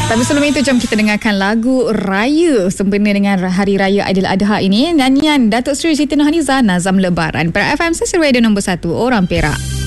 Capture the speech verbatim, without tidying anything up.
Tapi sebelum itu, jom kita dengarkan lagu Raya sempena dengan Hari Raya Aidiladha ini. Nyanyian Datuk Seri Siti Nurhaliza, Nazam Lebaran. Perak F M, Sesi Radio nombor satu, Orang Perak.